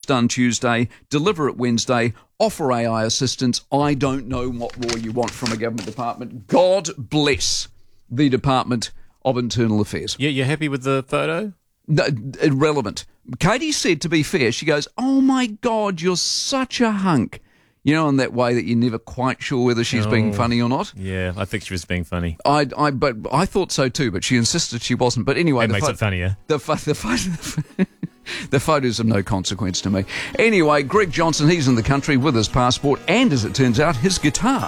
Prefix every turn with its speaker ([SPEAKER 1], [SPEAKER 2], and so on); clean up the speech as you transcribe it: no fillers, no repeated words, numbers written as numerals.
[SPEAKER 1] done Tuesday, deliver it Wednesday, offer AI assistance. I don't know what more you want from a government department. God bless the Department of Internal Affairs.
[SPEAKER 2] Yeah, you're happy with the photo?
[SPEAKER 1] No, irrelevant. Katie said, to be fair, she goes, "Oh my God, you're such a hunk." You know, in that way that you're never quite sure whether she's being funny or not.
[SPEAKER 2] Yeah, I think she was being funny.
[SPEAKER 1] But I thought so too, but she insisted she wasn't. But anyway,
[SPEAKER 2] It makes it funnier.
[SPEAKER 1] The photos of no consequence to me. Anyway, Greg Johnson, he's in the country with his passport and, as it turns out, his guitar.